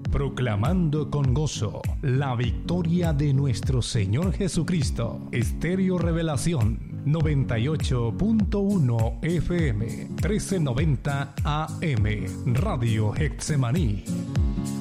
Proclamando con gozo la victoria de nuestro Señor Jesucristo. Estéreo Revelación 98.1 FM 1390 AM Radio Getsemaní.